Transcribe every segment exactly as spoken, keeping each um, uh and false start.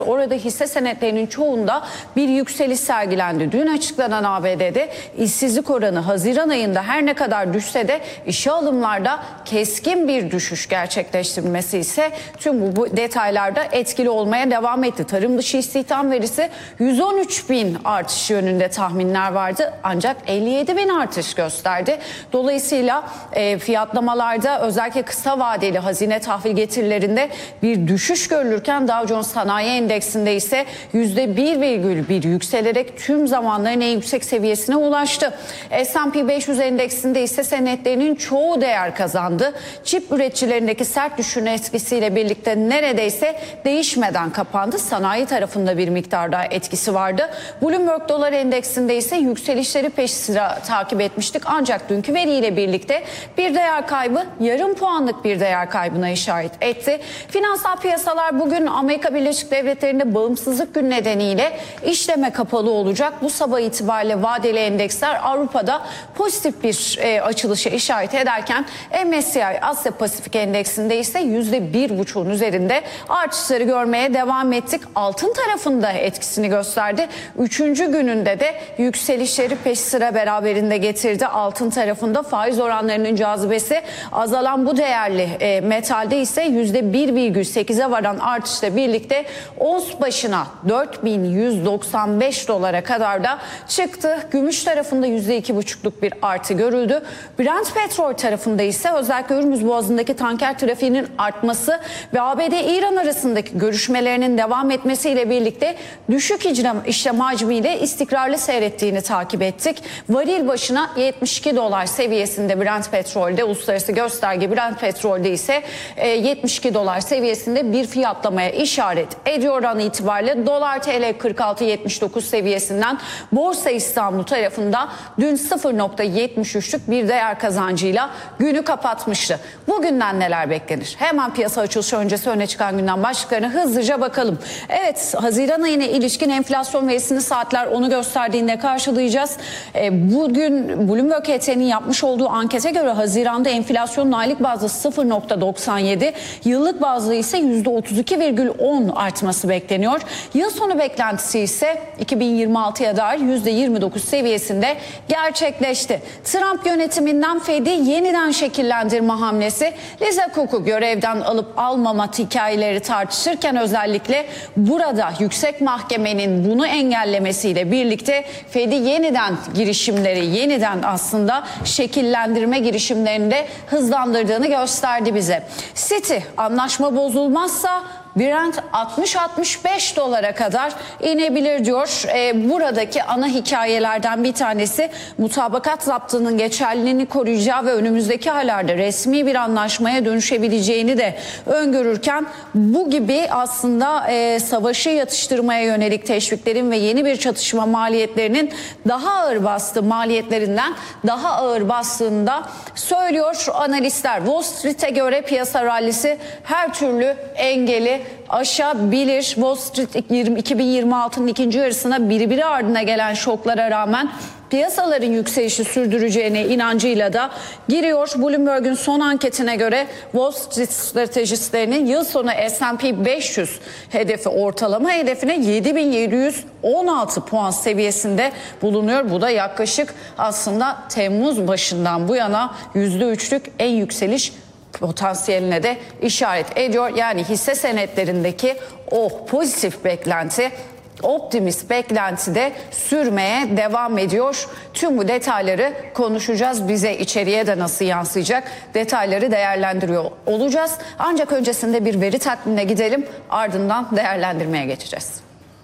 Orada hisse senetlerinin çoğunda bir yükseliş sergilendi. Dün açıklanan A B D'de işsizlik oranı Haziran ayında her ne kadar düşse de işe alımlarda keskin bir düşüş gerçekleştirilmesi ise tüm bu, bu detaylarda etkili olmaya devam etti. Tarım dışı istihdam verisi yüz on üç bin artış yönünde tahminler vardı ancak elli yedi bin artış gösterdi. Dolayısıyla e, fiyatlamalarda özellikle kısa vadeli hazine tahvil getirilerinde bir düşüş görülürken Dow Jones Sanayi Endeksinde ise yüzde bir virgül bir yükselerek tüm zamanların en yüksek seviyesine ulaştı. S and P beş yüz endeksinde ise senetlerinin çoğu değer kazandı. Çip üreticilerindeki sert düşüşün etkisiyle birlikte neredeyse değişmeden kapandı. Sanayi tarafında bir miktar daha etkisi vardı. Bloomberg Dolar Endeksinde ise yükselişleri peş sıra takip etmiştik. Ancak dünkü veriyle birlikte bir değer kaybı yarım puanlık bir değer kaybına işaret etti. Finansal piyasalar bugün Amerika Birleşik Devletleri bağımsızlık günü nedeniyle işleme kapalı olacak. Bu sabah itibariyle vadeli endeksler Avrupa'da pozitif bir e, açılışa işaret ederken M S C I Asya Pasifik Endeksinde ise yüzde bir buçuğun üzerinde artışları görmeye devam ettik. Altın tarafında etkisini gösterdi. Üçüncü gününde de yükselişleri peş sıra beraberinde getirdi. Altın tarafında faiz oranlarının cazibesi azalan bu değerli e, metalde ise yüzde bir virgül sekize varan artışla birlikte ons başına dört bin yüz doksan beş dolara kadar da çıktı. Gümüş tarafında yüzde iki buçukluk bir artı görüldü. Brent petrol tarafında ise özellikle Hürmüz Boğazı'ndaki tanker trafiğinin artması ve A B D-İran arasındaki görüşmelerinin devam etmesiyle birlikte düşük işlem hacmiyle istikrarlı seyrettiğini takip ettik. Varil başına yetmiş iki dolar seviyesinde Brent petrolde, uluslararası gösterge Brent petrolde ise yetmiş iki dolar seviyesinde bir fiyatlamaya işaret ediyor. An itibariyle dolar T L kırk altı yetmiş dokuz seviyesinden Borsa İstanbul tarafında dün sıfır nokta yetmiş üçlük bir değer kazancıyla günü kapatmıştı. Bugünden neler beklenir? Hemen piyasa açılışı öncesi öne çıkan günden başlıklarına hızlıca bakalım. Evet, Haziran ayına ilişkin enflasyon verisini saatler onu gösterdiğinde karşılayacağız. E, bugün Bloomberg H T'nin yapmış olduğu ankete göre Haziran'da enflasyonun aylık bazda sıfır nokta doksan yedi, yıllık bazda ise yüzde otuz iki virgül on artması bekleniyor. Yıl sonu beklentisi ise iki bin yirmi altıya dair yüzde yirmi dokuz seviyesinde gerçekleşti. Trump yönetiminden Fed'i yeniden şekillendirme hamlesi, Liza Cook'u görevden alıp almama hikayeleri tartışırken özellikle burada yüksek mahkemenin bunu engellemesiyle birlikte Fed'i yeniden girişimleri, yeniden aslında şekillendirme girişimlerini de hızlandırdığını gösterdi bize. Citi anlaşma bozulmazsa Brent altmış altmış beş dolara kadar inebilir diyor. E, buradaki ana hikayelerden bir tanesi mutabakat zaptının geçerliliğini koruyacağı ve önümüzdeki aylarda resmi bir anlaşmaya dönüşebileceğini de öngörürken bu gibi aslında e, savaşı yatıştırmaya yönelik teşviklerin ve yeni bir çatışma maliyetlerinin daha ağır bastığı maliyetlerinden daha ağır bastığında söylüyor analistler. Wall Street'e göre piyasa rallisi her türlü engeli aşabilir. Wall Street iki bin yirmi altının ikinci yarısına birbiri ardına gelen şoklara rağmen piyasaların yükselişi sürdüreceğine inancıyla da giriyor. Bloomberg'un son anketine göre Wall Street stratejistlerinin yıl sonu S and P beş yüz hedefi ortalama hedefine yedi bin yedi yüz on altı puan seviyesinde bulunuyor. Bu da yaklaşık aslında Temmuz başından bu yana yüzde üçlük en yükseliş potansiyeline de işaret ediyor. Yani hisse senetlerindeki o pozitif beklenti, optimist beklenti de sürmeye devam ediyor. Tüm bu detayları konuşacağız. Bize içeriye de nasıl yansıyacak detayları değerlendiriyor olacağız. Ancak öncesinde bir veri takvimine gidelim, ardından değerlendirmeye geçeceğiz.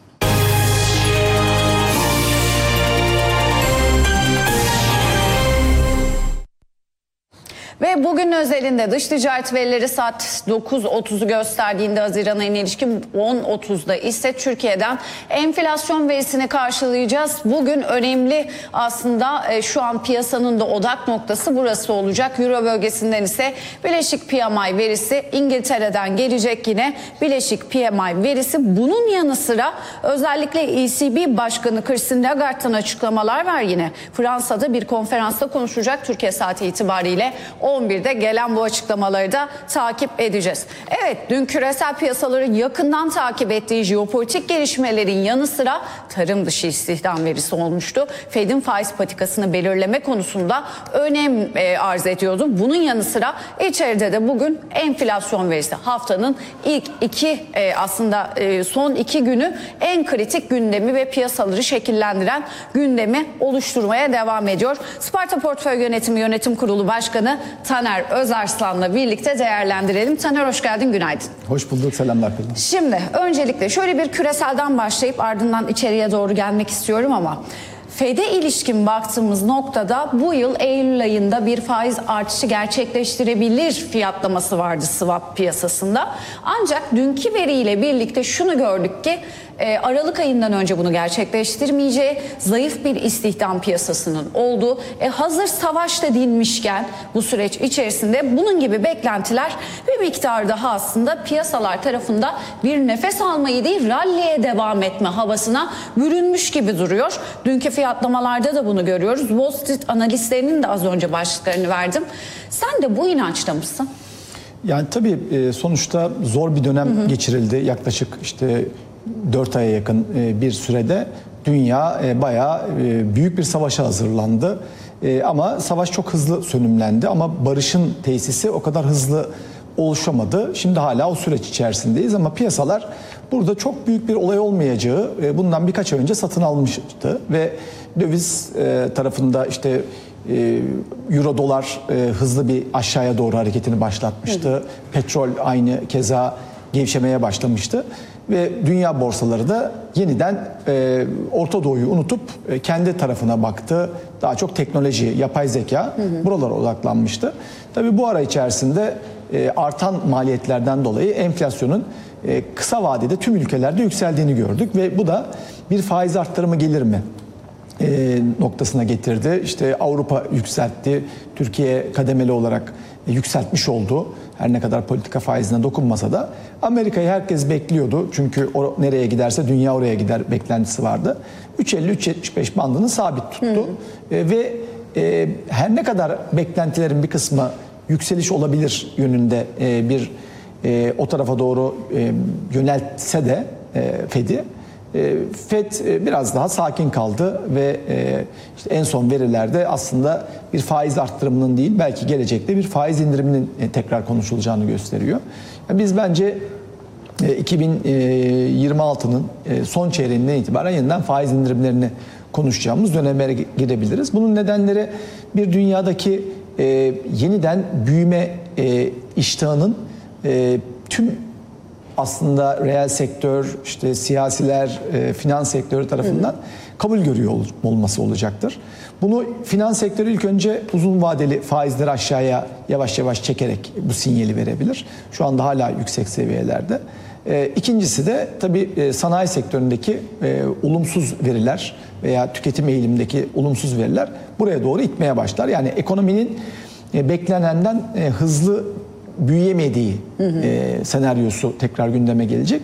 Ve bugün özelinde dış ticaret verileri saat dokuz otuzu gösterdiğinde Haziran ayına ilişkin on otuzda ise Türkiye'den enflasyon verisini karşılayacağız. Bugün önemli aslında e, şu an piyasanın da odak noktası burası olacak. Euro bölgesinden ise Bileşik P M I verisi, İngiltere'den gelecek yine Bileşik P M I verisi. Bunun yanı sıra özellikle E C B Başkanı Christine Lagarde'dan açıklamalar var yine. Fransa'da bir konferansta konuşacak Türkiye saati itibariyle on on birde gelen bu açıklamaları da takip edeceğiz. Evet, dün küresel piyasaları yakından takip ettiği jeopolitik gelişmelerin yanı sıra tarım dışı istihdam verisi olmuştu. Fed'in faiz patikasını belirleme konusunda önem e, arz ediyordu. Bunun yanı sıra içeride de bugün enflasyon verisi, haftanın ilk iki e, aslında e, son iki günü en kritik gündemi ve piyasaları şekillendiren gündemi oluşturmaya devam ediyor. Sparta Portföy Yönetimi Yönetim Kurulu Başkanı Taner Özarslan'la birlikte değerlendirelim. Taner, hoş geldin, günaydın. Hoş bulduk, selamlar. Şimdi öncelikle şöyle bir küreselden başlayıp ardından içeriye doğru gelmek istiyorum ama Fed'e ilişkin baktığımız noktada bu yıl Eylül ayında bir faiz artışı gerçekleştirebilir fiyatlaması vardı swap piyasasında. Ancak dünkü veriyle birlikte şunu gördük ki e, Aralık ayından önce bunu gerçekleştirmeyeceği, zayıf bir istihdam piyasasının olduğu, e, hazır savaş da dinmişken bu süreç içerisinde bunun gibi beklentiler bir miktar daha aslında piyasalar tarafında bir nefes almayı değil, ralliye devam etme havasına bürünmüş gibi duruyor. Dünkü fiyatlamalarda da bunu görüyoruz. Wall Street analistlerinin de az önce başlıklarını verdim. Sen de bu inançta mısın? Yani tabii sonuçta zor bir dönem hı hı. geçirildi. Yaklaşık işte dört aya yakın bir sürede dünya bayağı büyük bir savaşa hazırlandı. Ama savaş çok hızlı sönümlendi ama barışın tesisi o kadar hızlı oluşamadı. Şimdi hala o süreç içerisindeyiz ama piyasalar burada çok büyük bir olay olmayacağı bundan birkaç ay önce satın almıştı ve döviz tarafında işte euro dolar hızlı bir aşağıya doğru hareketini başlatmıştı. Hı. Petrol aynı keza gevşemeye başlamıştı ve dünya borsaları da yeniden Orta Doğu'yu unutup kendi tarafına baktı. Daha çok teknoloji, yapay zeka hı hı. buralara odaklanmıştı. Tabii bu ara içerisinde artan maliyetlerden dolayı enflasyonun kısa vadede tüm ülkelerde yükseldiğini gördük ve bu da bir faiz arttırımı gelir mi e, noktasına getirdi. İşte Avrupa yükseltti, Türkiye kademeli olarak yükseltmiş oldu. Her ne kadar politika faizine dokunmasa da Amerika'yı herkes bekliyordu. Çünkü o nereye giderse dünya oraya gider beklentisi vardı. üç elli üç yetmiş beş bandını sabit tuttu. E, ve e, her ne kadar beklentilerin bir kısmı yükseliş olabilir yönünde e, bir e, o tarafa doğru e, yöneltse de e, Fed'i, e, Fed e, biraz daha sakin kaldı ve e, işte en son verilerde aslında bir faiz arttırımının değil belki gelecekte bir faiz indiriminin e, tekrar konuşulacağını gösteriyor. Yani biz bence e, iki bin yirmi altının e, son çeyreğinden itibaren yeniden faiz indirimlerini konuşacağımız döneme girebiliriz. Bunun nedenleri bir dünyadaki e, yeniden büyüme e, iştahının e, tüm aslında reel sektör, işte siyasiler, e, finans sektörü tarafından hı hı. kabul görüyor ol, olması olacaktır. Bunu finans sektörü ilk önce uzun vadeli faizleri aşağıya yavaş yavaş çekerek bu sinyali verebilir. Şu anda hala yüksek seviyelerde. E, ikincisi de tabii e, sanayi sektöründeki e, olumsuz veriler veya tüketim eğilimindeki olumsuz veriler buraya doğru itmeye başlar. Yani ekonominin e, beklenenden e, hızlı büyüyemediği hı hı. E, senaryosu tekrar gündeme gelecek.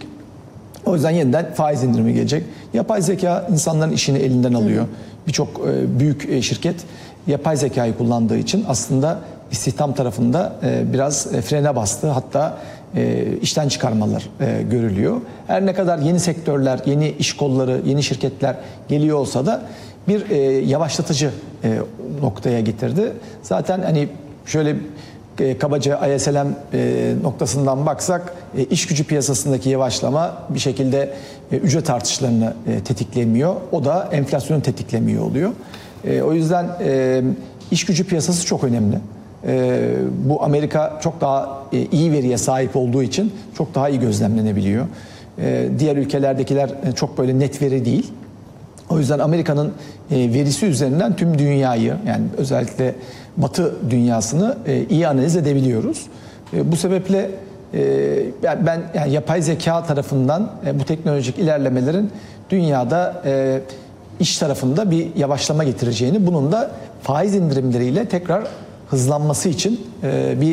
O yüzden yeniden faiz indirimi gelecek. Yapay zeka insanların işini elinden alıyor. Birçok e, büyük e, şirket yapay zekayı kullandığı için aslında istihdam tarafında e, biraz e, frene bastı. Hatta e, işten çıkarmalar e, görülüyor. Her ne kadar yeni sektörler, yeni iş kolları, yeni şirketler geliyor olsa da bir e, yavaşlatıcı e, noktaya getirdi. Zaten hani şöyle E, kabaca I S L M e, noktasından baksak e, iş gücü piyasasındaki yavaşlama bir şekilde e, ücret artışlarını e, tetiklemiyor. O da enflasyonu tetiklemiyor oluyor. E, o yüzden e, iş gücü piyasası çok önemli. E, bu Amerika çok daha e, iyi veriye sahip olduğu için çok daha iyi gözlemlenebiliyor. E, diğer ülkelerdekiler e, çok böyle net veri değil. O yüzden Amerika'nın e, verisi üzerinden tüm dünyayı yani özellikle Batı dünyasını e, iyi analiz edebiliyoruz. E, bu sebeple e, ben yani yapay zeka tarafından e, bu teknolojik ilerlemelerin dünyada e, iş tarafında bir yavaşlama getireceğini, bunun da faiz indirimleriyle tekrar hızlanması için e, bir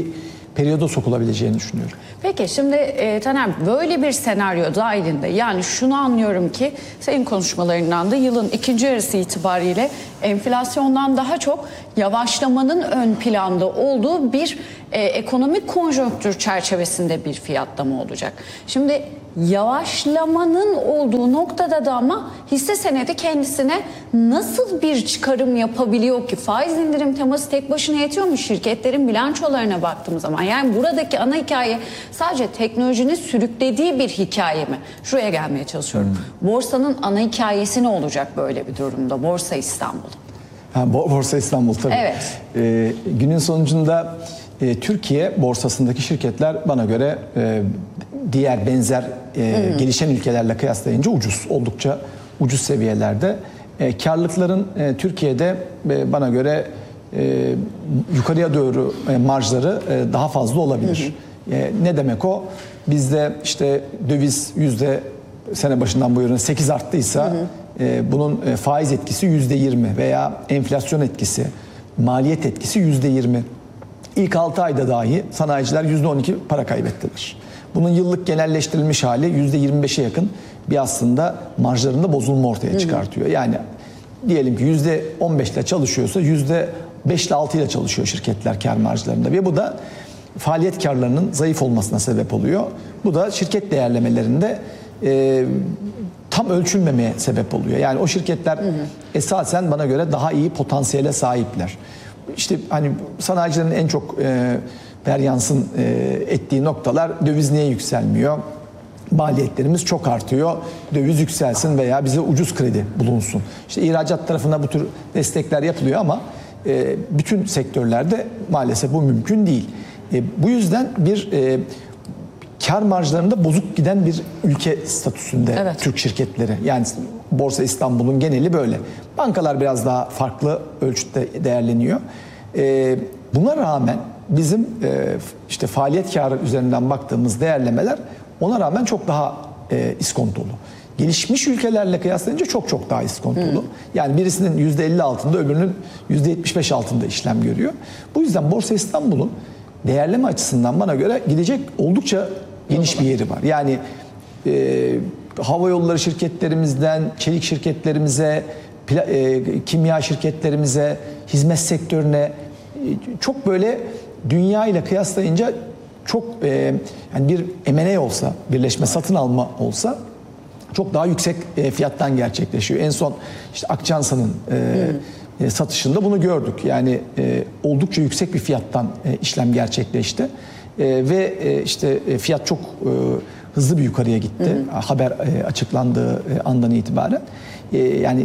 periyoda sokulabileceğini düşünüyorum. Peki şimdi e, Taner, böyle bir senaryo dahilinde, yani şunu anlıyorum ki senin konuşmalarından da yılın ikinci yarısı itibariyle enflasyondan daha çok yavaşlamanın ön planda olduğu bir e, ekonomik konjonktür çerçevesinde bir fiyatlama olacak. Şimdi yavaşlamanın olduğu noktada da ama hisse senedi kendisine nasıl bir çıkarım yapabiliyor ki? Faiz indirim teması tek başına yetiyor mu? Şirketlerin bilançolarına baktığımız zaman, yani buradaki ana hikaye sadece teknolojinin sürüklediği bir hikaye mi? Şuraya gelmeye çalışıyorum. Hmm. Borsanın ana hikayesi ne olacak böyle bir durumda? Borsa İstanbul. Ha, Borsa İstanbul tabii. Evet. Ee, günün sonucunda e, Türkiye borsasındaki şirketler bana göre e, diğer benzer e, hmm. gelişen ülkelerle kıyaslayınca ucuz, oldukça ucuz seviyelerde. E, karlılıkların e, Türkiye'de e, bana göre e, yukarıya doğru e, marjları e, daha fazla olabilir. Hmm. E, ne demek o? Bizde işte döviz yüzde sene başından bu yana sekiz arttıysa, hmm. e, bunun e, faiz etkisi yüzde yirmi veya enflasyon etkisi, maliyet etkisi yüzde yirmi. İlk altı ayda dahi sanayiciler yüzde on iki para kaybettiler. Bunun yıllık genelleştirilmiş hali yüzde yirmi beşe yakın bir aslında marjlarında bozulma ortaya çıkartıyor. Yani diyelim ki yüzde on beş ile çalışıyorsa yüzde beş ile altı ile çalışıyor şirketler kar marjlarında ve bu da faaliyet karlarının zayıf olmasına sebep oluyor. Bu da şirket değerlemelerinde e, tam ölçülmemeye sebep oluyor. Yani o şirketler hı hı. esasen bana göre daha iyi potansiyele sahipler. İşte hani sanayicilerin en çok e, veryansın e, ettiği noktalar, döviz niye yükselmiyor? Maliyetlerimiz çok artıyor. Döviz yükselsin veya bize ucuz kredi bulunsun. İşte ihracat tarafına bu tür destekler yapılıyor ama e, bütün sektörlerde maalesef bu mümkün değil. E, bu yüzden bir e, kar marjlarında bozuk giden bir ülke statüsünde evet. Türk şirketleri. Yani Borsa İstanbul'un geneli böyle. Bankalar biraz daha farklı ölçütte değerleniyor. E, buna rağmen bizim e, işte faaliyet karı üzerinden baktığımız değerlemeler ona rağmen çok daha e, iskontolu. Gelişmiş ülkelerle kıyaslayınca çok çok daha iskontolu. Hmm. Yani birisinin yüzde elli altında, öbürünün yüzde yetmiş beş altında işlem görüyor. Bu yüzden Borsa İstanbul'un değerleme açısından bana göre gidecek oldukça geniş bir yeri var. Yani e, hava yolları şirketlerimizden çelik şirketlerimize, pla, e, kimya şirketlerimize, hizmet sektörüne e, çok böyle dünya ile kıyaslayınca çok e, yani bir M and A olsa, birleşme satın alma olsa çok daha yüksek e, fiyattan gerçekleşiyor. En son işte Akçansa'nın e, e, satışında bunu gördük. Yani e, oldukça yüksek bir fiyattan e, işlem gerçekleşti. E, ve e, işte e, fiyat çok e, hızlı bir yukarıya gitti. Hı hı. Haber e, açıklandığı e, andan itibaren. E, yani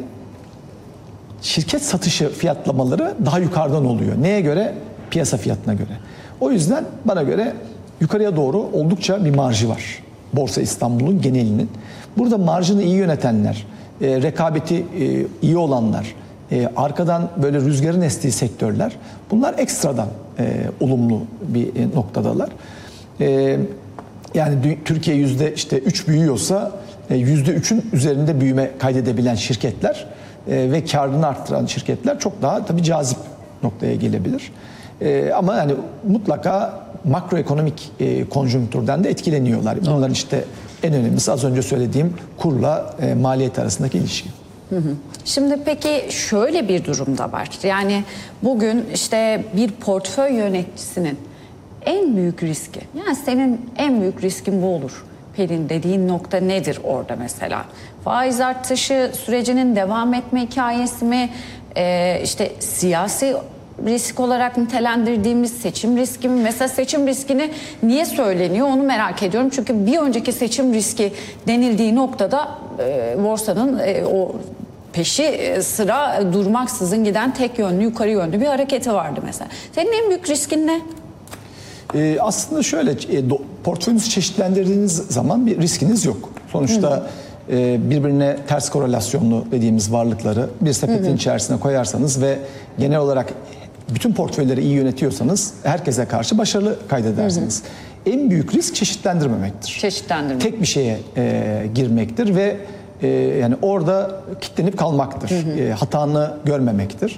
şirket satışı fiyatlamaları daha yukarıdan oluyor. Neye göre? Piyasa fiyatına göre. O yüzden bana göre yukarıya doğru oldukça bir marjı var. Borsa İstanbul'un genelinin. Burada marjını iyi yönetenler, e, rekabeti e, iyi olanlar, e, arkadan böyle rüzgarın estiği sektörler, bunlar ekstradan e, olumlu bir e, noktadalar. E, yani Türkiye yüzde işte üç büyüyorsa e, yüzde üçün üzerinde büyüme kaydedebilen şirketler e, ve karını arttıran şirketler çok daha tabii cazip noktaya gelebilir. E, ama yani mutlaka makroekonomik e, konjonktürden de etkileniyorlar. Bunların işte en önemlisi az önce söylediğim kurla e, maliyet arasındaki ilişki. Hı hı. Şimdi peki şöyle bir durum da var. Yani bugün işte bir portföy yöneticisinin en büyük riski, yani senin en büyük riskin bu olur Pelin dediğin nokta nedir orada mesela? Faiz artışı sürecinin devam etme hikayesi mi? Ee, işte siyasi risk olarak nitelendirdiğimiz seçim riski mi? Mesela seçim riskini niye söyleniyor onu merak ediyorum. Çünkü bir önceki seçim riski denildiği noktada e, borsanın e, o peşi e, sıra durmaksızın giden tek yönlü yukarı yönlü bir hareketi vardı mesela. Senin en büyük riskin ne? Ee, aslında şöyle e, do, portföyünüzü çeşitlendirdiğiniz zaman bir riskiniz yok. Sonuçta e, birbirine ters korelasyonlu dediğimiz varlıkları bir sepetin hı hı. içerisine koyarsanız ve genel olarak bütün portföyleri iyi yönetiyorsanız herkese karşı başarılı kaydedersiniz. Hı hı. En büyük risk çeşitlendirmemektir. Çeşitlendirme. Tek bir şeye e, girmektir ve e, yani orada kilitlenip kalmaktır. Hı hı. E, hatanı görmemektir.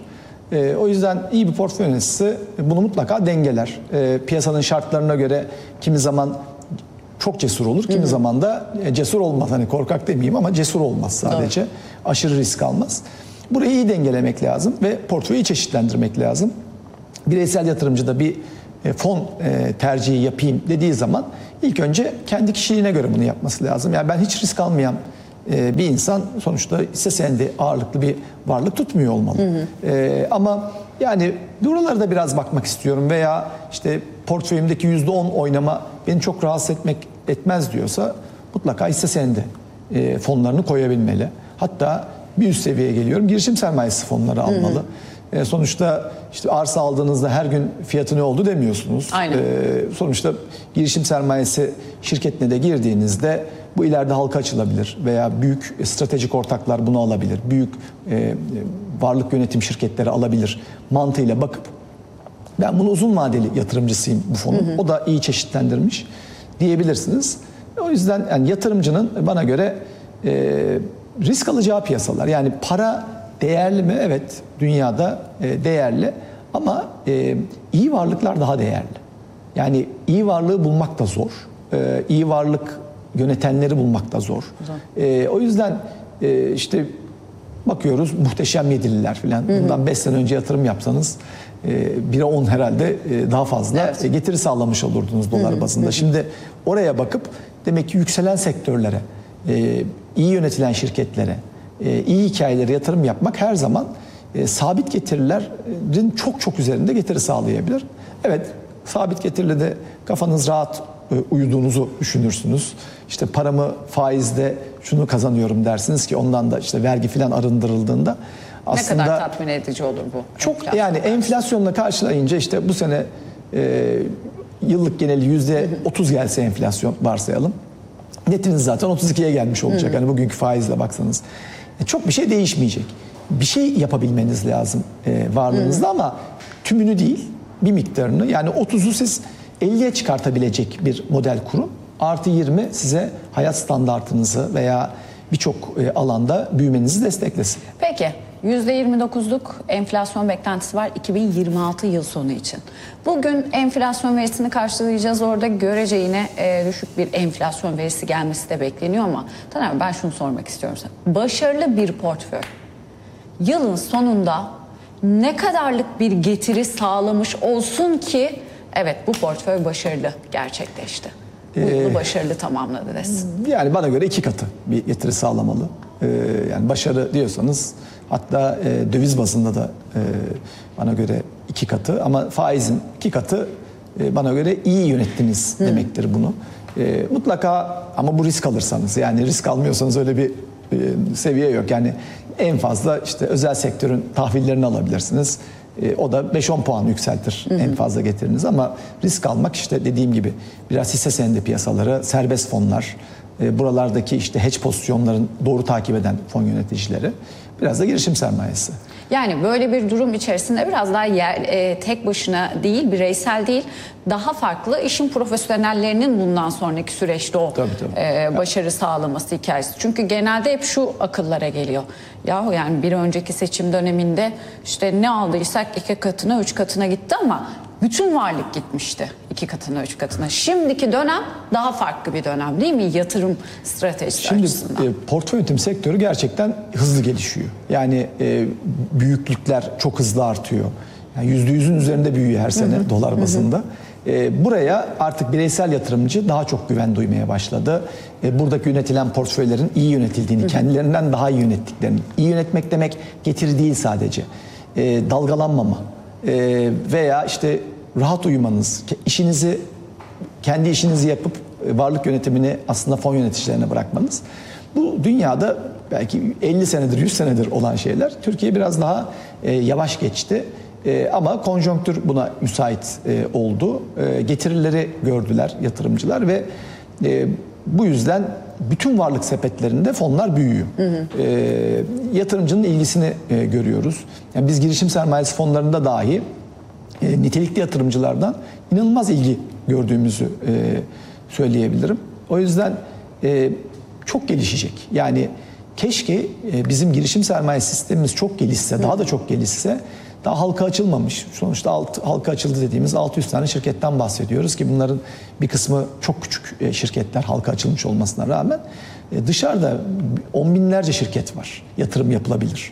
E, o yüzden iyi bir portföy yöneticisi bunu mutlaka dengeler. E, piyasanın şartlarına göre kimi zaman çok cesur olur, kimi Hı-hı. zaman da cesur olmaz. Hani korkak demeyeyim ama cesur olmaz sadece. Doğru. Aşırı risk almaz. Burayı iyi dengelemek lazım ve portföyü çeşitlendirmek lazım. Bireysel yatırımcı da bir fon tercihi yapayım dediği zaman ilk önce kendi kişiliğine göre bunu yapması lazım. Yani ben hiç risk almayan bir insan sonuçta hisse senedi ağırlıklı bir varlık tutmuyor olmalı. Hı hı. Ee, ama yani buralarda biraz bakmak istiyorum veya işte portföyümdeki yüzde on oynama beni çok rahatsız etmek etmez diyorsa mutlaka hisse senedi e, fonlarını koyabilmeli. Hatta bir üst seviyeye geliyorum, girişim sermayesi fonları almalı. Hı hı. E, sonuçta işte arsa aldığınızda her gün fiyatı ne oldu demiyorsunuz. Aynen. E, sonuçta girişim sermayesi şirketine de girdiğinizde bu ileride halka açılabilir veya büyük stratejik ortaklar bunu alabilir. Büyük e, varlık yönetim şirketleri alabilir mantığıyla bakıp ben bunu uzun vadeli yatırımcısıyım bu fonun. Hı hı. O da iyi çeşitlendirmiş diyebilirsiniz. O yüzden yani yatırımcının bana göre e, risk alacağı piyasalar. Yani para değerli mi? Evet, dünyada e, değerli ama e, iyi varlıklar daha değerli. Yani iyi varlığı bulmak da zor. E, iyi varlık yönetenleri bulmak da zor. E, o yüzden e, işte bakıyoruz muhteşem yedililer filan. Bundan beş sene önce yatırım yapsanız e, bire on herhalde e, daha fazla evet. e, getiri sağlamış olurdunuz dolar hı hı. bazında. Hı hı. Şimdi oraya bakıp demek ki yükselen sektörlere, e, iyi yönetilen şirketlere, e, iyi hikayelere yatırım yapmak her zaman e, sabit getirilerin çok çok üzerinde getiri sağlayabilir. Evet, sabit getirili de kafanız rahat uyuduğunuzu düşünürsünüz. İşte paramı faizde şunu kazanıyorum dersiniz ki ondan da işte vergi filan arındırıldığında aslında ne kadar tatmin edici olur bu? Çok enflasyon. Yani enflasyonla karşılayınca işte bu sene e, yıllık geneli yüzde otuz gelse enflasyon varsayalım. Netiniz zaten otuz ikiye gelmiş olacak. Hani bugünkü faizle baksanız. E, çok bir şey değişmeyecek. Bir şey yapabilmeniz lazım e, varlığınızda Hı. ama tümünü değil, bir miktarını. Yani otuzu siz elliye çıkartabilecek bir model kurun. Artı yirmi size hayat standartınızı veya birçok alanda büyümenizi desteklesin. Peki yüzde yirmi dokuzluk enflasyon beklentisi var iki bin yirmi altı yıl sonu için. Bugün enflasyon verisini karşılayacağız. Orada görece yine e, düşük bir enflasyon verisi gelmesi de bekleniyor ama Taner, ben şunu sormak istiyorum sana. Başarılı bir portföy yılın sonunda ne kadarlık bir getiri sağlamış olsun ki evet bu portföy başarılı gerçekleşti. Mutlu, ee, başarılı tamamladı desin. Yani bana göre iki katı bir getiri sağlamalı. Ee, yani başarı diyorsanız hatta e, döviz bazında da e, bana göre iki katı ama faizin iki katı e, bana göre iyi yönettiniz Hı. demektir bunu. E, mutlaka ama bu risk alırsanız yani risk almıyorsanız öyle bir e, seviye yok. Yani en fazla işte özel sektörün tahvillerini alabilirsiniz. E, o da beş on puan yükseltir hı hı. en fazla getiriniz ama risk almak işte dediğim gibi biraz hisse senedi piyasaları, serbest fonlar, e, buralardaki işte hedge pozisyonların doğru takip eden fon yöneticileri, biraz da girişim sermayesi. Yani böyle bir durum içerisinde biraz daha yer, e, tek başına değil, bireysel değil, daha farklı işin profesyonellerinin bundan sonraki süreçte o tabii, tabii. E, başarı sağlaması hikayesi. Çünkü genelde hep şu akıllara geliyor. Yahu yani bir önceki seçim döneminde işte ne aldıysak iki katına, üç katına gitti ama bütün varlık gitmişti iki katına, üç katına. Şimdiki dönem daha farklı bir dönem değil mi? Yatırım stratejisi Şimdi, açısından. Şimdi portföy yönetim sektörü gerçekten hızlı gelişiyor. Yani e, büyüklükler çok hızlı artıyor. Yani yüzde yüzün üzerinde büyüyor her sene hı hı. dolar bazında. Hı hı. E, buraya artık bireysel yatırımcı daha çok güven duymaya başladı. E, buradaki yönetilen portföylerin iyi yönetildiğini, hı hı. kendilerinden daha iyi yönettiklerini. İyi yönetmek demek getiri değil sadece. E, dalgalanmama. Ee, veya işte rahat uyumanız, işinizi, kendi işinizi yapıp varlık yönetimini aslında fon yöneticilerine bırakmanız. Bu dünyada belki elli senedir, yüz senedir olan şeyler. Türkiye biraz daha e, yavaş geçti. E, ama konjonktür buna müsait e, oldu. E, getirileri gördüler yatırımcılar ve e, bu yüzden bütün varlık sepetlerinde fonlar büyüyor. Hı hı. E, yatırımcının ilgisini e, görüyoruz. Yani biz girişim sermayesi fonlarında dahi e, nitelikli yatırımcılardan inanılmaz ilgi gördüğümüzü e, söyleyebilirim. O yüzden e, çok gelişecek. Yani keşke e, bizim girişim sermaye sistemimiz çok gelişse, hı. daha da çok gelişse, daha halka açılmamış. Sonuçta alt, halka açıldı dediğimiz altı yüz tane şirketten bahsediyoruz ki bunların bir kısmı çok küçük şirketler halka açılmış olmasına rağmen. Dışarıda on binlerce şirket var. Yatırım yapılabilir.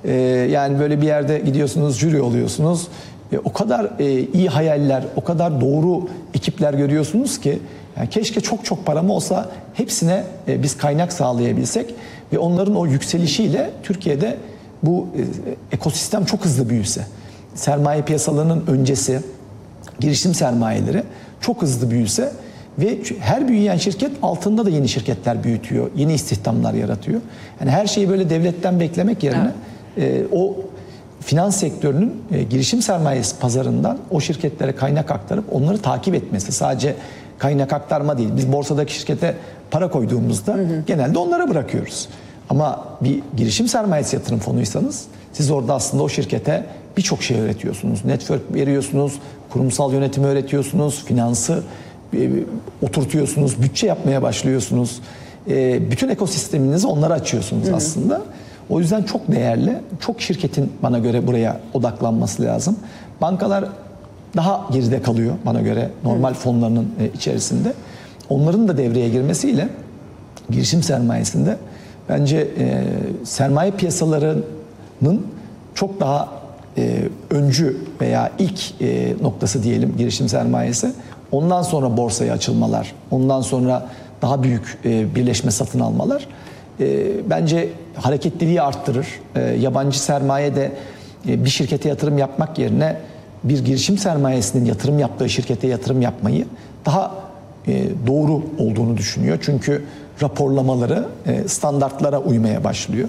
Yani böyle bir yerde gidiyorsunuz, jüri oluyorsunuz. O kadar iyi hayaller, o kadar doğru ekipler görüyorsunuz ki yani keşke çok çok param olsa hepsine biz kaynak sağlayabilsek ve onların o yükselişiyle Türkiye'de bu ekosistem çok hızlı büyüse. Sermaye piyasalarının öncesi, girişim sermayeleri çok hızlı büyüse ve her büyüyen şirket altında da yeni şirketler büyütüyor, yeni istihdamlar yaratıyor. Yani her şeyi böyle devletten beklemek yerine evet. e, o finans sektörünün e, girişim sermayesi pazarından o şirketlere kaynak aktarıp onları takip etmesi. Sadece kaynak aktarma değil. Biz borsadaki şirkete para koyduğumuzda hı hı. genelde onlara bırakıyoruz. Ama bir girişim sermayesi yatırım fonuysanız siz orada aslında o şirkete birçok şey öğretiyorsunuz. Network veriyorsunuz, kurumsal yönetimi öğretiyorsunuz, finansı e, oturtuyorsunuz, bütçe yapmaya başlıyorsunuz. E, bütün ekosisteminizi onlara açıyorsunuz hı hı. aslında. O yüzden çok değerli, çok şirketin bana göre buraya odaklanması lazım. Bankalar daha geride kalıyor bana göre normal fonlarının içerisinde. Onların da devreye girmesiyle girişim sermayesinde bence e, sermaye piyasalarının çok daha e, öncü veya ilk e, noktası diyelim girişim sermayesi. Ondan sonra borsaya açılmalar, ondan sonra daha büyük e, birleşme satın almalar e, bence hareketliliği arttırır. E, yabancı sermaye de e, bir şirkete yatırım yapmak yerine bir girişim sermayesinin yatırım yaptığı şirkete yatırım yapmayı daha e, doğru olduğunu düşünüyor. Çünkü raporlamaları e, standartlara uymaya başlıyor.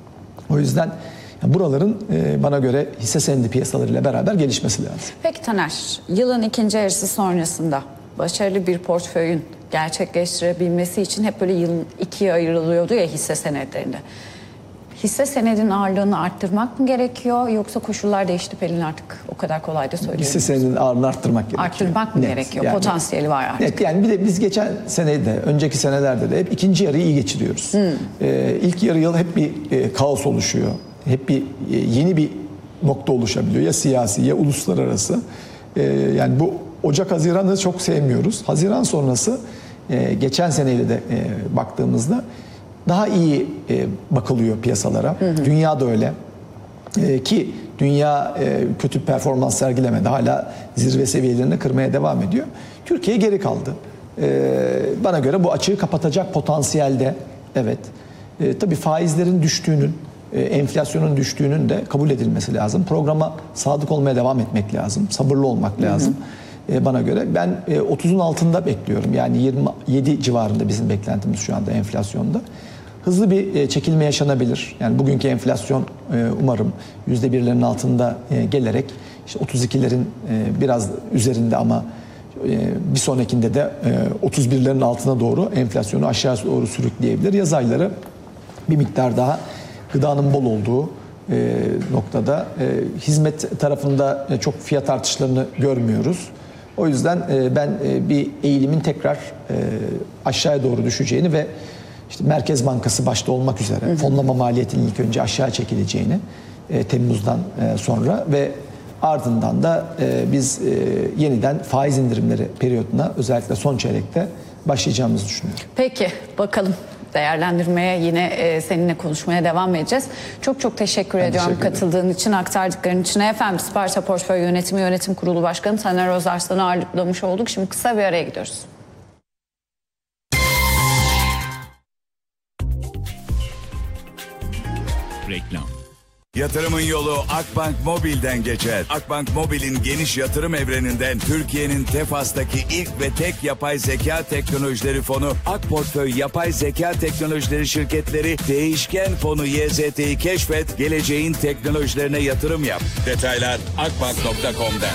O yüzden yani buraların e, bana göre hisse senedi piyasalarıyla beraber gelişmesi lazım. Peki Taner, yılın ikinci yarısı sonrasında başarılı bir portföyün gerçekleştirebilmesi için hep böyle yılın ikiye ayrılıyordu ya hisse senetlerinde. Hisse senedinin ağırlığını arttırmak mı gerekiyor yoksa koşullar değişti Pelin artık o kadar kolay da söylüyorum. Hisse senedinin ağırlığını arttırmak gerekiyor. Arttırmak mı net, gerekiyor? Yani, potansiyeli var artık. Net, yani bir de biz geçen senede, önceki senelerde de hep ikinci yarıyı iyi geçiriyoruz. Hmm. Ee, ilk yarı yıl hep bir e, kaos oluşuyor. Hep bir e, yeni bir nokta oluşabiliyor. Ya siyasi ya uluslararası. E, yani bu Ocak-Haziran'ı çok sevmiyoruz. Haziran sonrası e, geçen seneyle de e, baktığımızda daha iyi e, bakılıyor piyasalara. Hı hı. Dünya da öyle. E, ki dünya e, kötü performans sergilemedi. Hala zirve seviyelerini kırmaya devam ediyor. Türkiye geri kaldı. E, bana göre bu açığı kapatacak potansiyelde. Evet. E, tabii faizlerin düştüğünün, e, enflasyonun düştüğünün de kabul edilmesi lazım. Programa sadık olmaya devam etmek lazım. Sabırlı olmak lazım. Hı hı. E, bana göre. Ben e, otuzun altında bekliyorum. Yani yirmi yedi civarında bizim beklentimiz şu anda enflasyonda. Hızlı bir çekilme yaşanabilir. Yani bugünkü enflasyon umarım yüzde birlerin altında gelerek işte otuz ikilerin biraz üzerinde ama bir sonrakinde de otuz birlerin altına doğru enflasyonu aşağı doğru sürükleyebilir. Yaz ayları bir miktar daha gıdanın bol olduğu noktada hizmet tarafında çok fiyat artışlarını görmüyoruz. O yüzden ben bir eğilimin tekrar aşağıya doğru düşeceğini ve İşte Merkez Bankası başta olmak üzere hı hı. fonlama maliyetinin ilk önce aşağı çekileceğini e, Temmuz'dan e, sonra ve ardından da e, biz e, yeniden faiz indirimleri periyoduna özellikle son çeyrekte başlayacağımızı düşünüyorum. Peki bakalım değerlendirmeye yine e, seninle konuşmaya devam edeceğiz. Çok çok teşekkür ben ediyorum teşekkür katıldığın için, aktardıkların için. Efendim Sparta Portföy Yönetimi Yönetim Kurulu Başkanı Taner Özarslan'ı ağırlıklamış olduk. Şimdi kısa bir araya gidiyoruz. Reklam. Yatırımın yolu Akbank Mobil'den geçer. Akbank Mobil'in geniş yatırım evreninden Türkiye'nin Tefas'taki ilk ve tek yapay zeka teknolojileri fonu Akportföy Yapay Zeka Teknolojileri şirketleri Değişken Fonu Y Z T'yi keşfet, geleceğin teknolojilerine yatırım yap. Detaylar akbank nokta com'dan.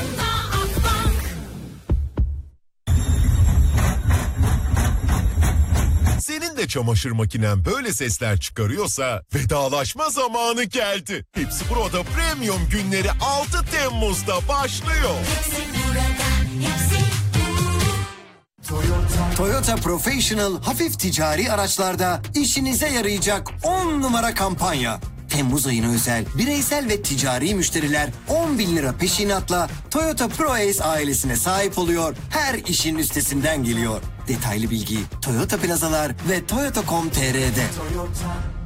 Senin de çamaşır makinen böyle sesler çıkarıyorsa vedalaşma zamanı geldi. Hepsi Burada Premium günleri altı Temmuz'da başlıyor. Hepsi burada, hepsi Toyota. Toyota Professional hafif ticari araçlarda işinize yarayacak on numara kampanya. Temmuz ayına özel bireysel ve ticari müşteriler on bin lira peşinatla Toyota ProAce ailesine sahip oluyor. Her işin üstesinden geliyor. Detaylı bilgi Toyota Plazalar ve toyota nokta com nokta tr'de. Toyota.